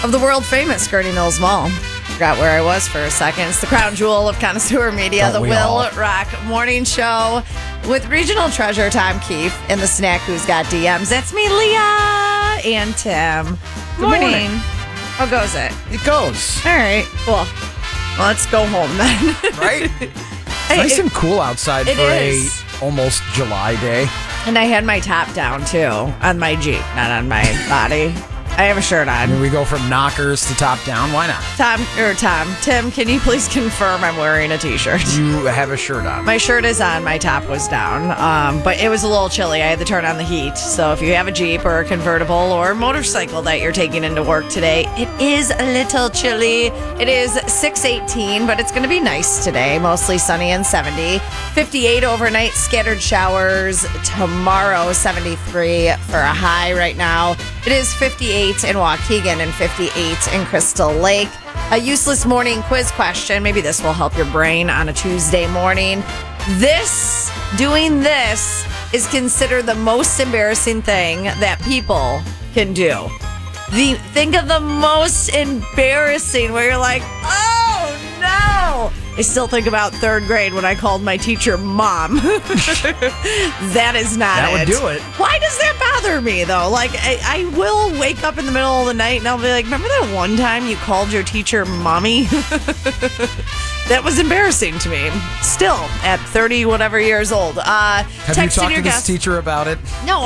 of the world famous Gurney Mills Mall. Forgot where I was for a second. It's the crown jewel of connoisseur media, the Will Rock Morning Show with regional treasure Tom Keefe and the Snack Who's Got DMs. That's me, Leah, and Tim. Morning. How goes it? It goes. All right, cool. Well, let's go home then. Right? It's nice and cool outside for a almost July day. And I had my top down, too, on my Jeep, not on my body. I have a shirt on. And we go from knockers to top down. Why not? Tim, can you please confirm I'm wearing a t-shirt? You have a shirt on. My shirt is on, my top was down. But it was a little chilly. I had to turn on the heat. So if you have a Jeep or a convertible or a motorcycle that you're taking into work today, it is a little chilly. It is 6:18, but it's going to be nice today. Mostly sunny and 70. 58 overnight, scattered showers. Tomorrow, 73 for a high right now. It is 58 in Waukegan and 58 in Crystal Lake. A useless morning quiz question. Maybe this will help your brain on a Tuesday morning. Doing this is considered the most embarrassing thing that people can do. Think of the most embarrassing where you're like, oh no. I still think about third grade when I called my teacher mom. That is not That would do it. Why does that bother me, though? Like, I will wake up in the middle of the night and I'll be like, remember that one time you called your teacher mommy? That was embarrassing to me. Still, at 30 whatever years old. Have you talked to this teacher about it? No,